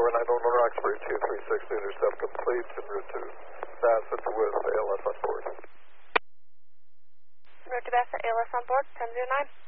over 9 November Oxford 236 to intercept complete en route to Bassett with ALS on board. En route to Bassett, ALS on board, 1009.